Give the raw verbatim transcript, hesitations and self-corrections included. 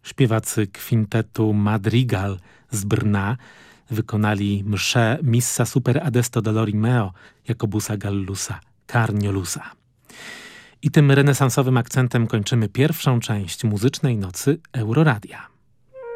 Śpiewacy kwintetu Madrigal z Brna wykonali mszę Missa super adesto dolori meo Jacobusa Gallusa Carniolusa. I tym renesansowym akcentem kończymy pierwszą część muzycznej nocy Euroradia.